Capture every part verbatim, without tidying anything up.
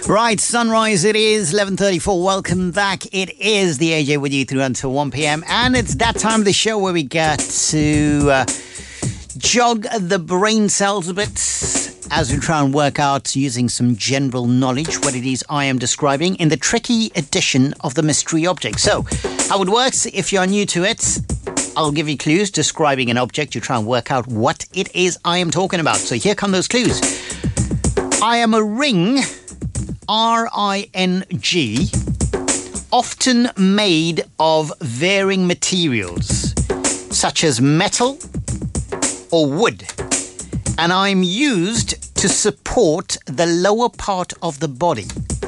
Right, sunrise it is, eleven thirty-four. Welcome back. It is the A J with you through until one p.m. And it's that time of the show where we get to uh, jog the brain cells a bit as we try and work out, using some general knowledge, what it is I am describing in the tricky edition of the mystery object. So, how it works, if you're new to it, I'll give you clues describing an object. You try and work out what it is I am talking about. So here come those clues. I am a ring, R I N G, often made of varying materials, such as metal or wood, and I'm used to support the lower part of the body.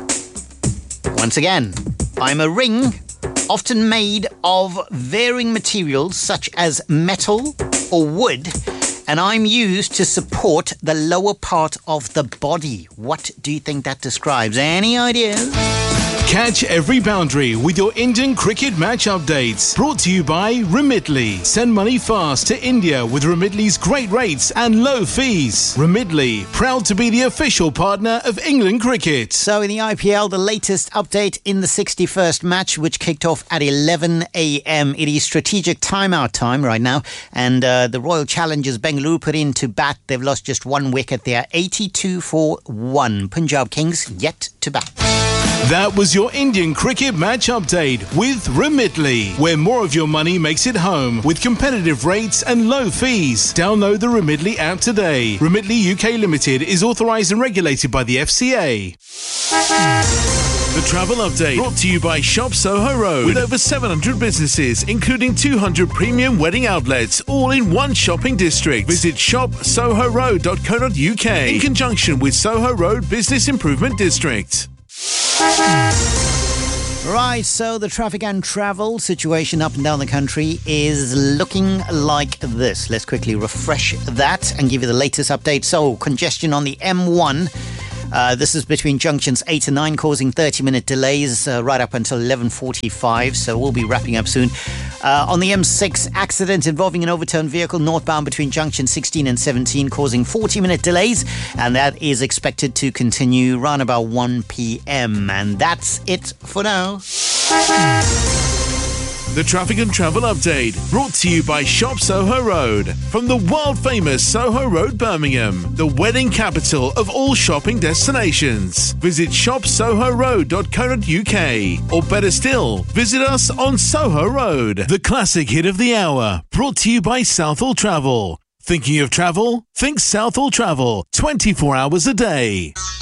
Once again, I'm a ring, often made of varying materials, such as metal or wood, and I'm used to support the lower part of the body. What do you think that describes? Any ideas? Catch every boundary with your Indian cricket match updates. Brought to you by Remitly. Send money fast to India with Remitly's great rates and low fees. Remitly, proud to be the official partner of England cricket. So in the I P L, the latest update in the sixty-first match, which kicked off at eleven a.m. It is strategic timeout time right now, and uh, the Royal Challengers Bengaluru put in to bat. They've lost just one wicket. They are eighty-two for one. Punjab Kings yet to bat. That was your Indian cricket match update with Remitly, where more of your money makes it home with competitive rates and low fees. Download the Remitly app today. Remitly U K Limited is authorised and regulated by the F C A. The Travel Update, brought to you by Shop Soho Road, with over seven hundred businesses, including two hundred premium wedding outlets, all in one shopping district. Visit shop soho road dot co dot uk in conjunction with Soho Road Business Improvement District. Right, so the traffic and travel situation up and down the country is looking like this. Let's quickly refresh that and give you the latest update. So, congestion on the M one. Uh, this is between junctions eight and nine, causing thirty minute delays uh, right up until eleven forty-five. So we'll be wrapping up soon. Uh, on the M six, accident involving an overturned vehicle northbound between junction sixteen and seventeen, causing forty minute delays. And that is expected to continue around about one p.m. And that's it for now. The Traffic and Travel Update, brought to you by Shop Soho Road. From the world-famous Soho Road, Birmingham, the wedding capital of all shopping destinations. Visit shop soho road dot co dot uk, or better still, visit us on Soho Road. The classic hit of the hour, brought to you by Southall Travel. Thinking of travel? Think Southall Travel, twenty-four hours a day.